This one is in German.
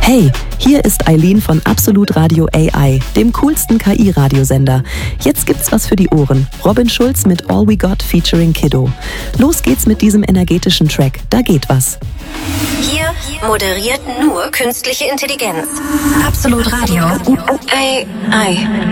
Hey, hier ist Eileen von Absolut Radio AI, dem coolsten KI-Radiosender. Jetzt gibt's was für die Ohren. Robin Schulz mit All We Got featuring Kiddo. Los geht's mit diesem energetischen Track. Da geht was. Hier moderiert nur künstliche Intelligenz. Absolut Radio AI.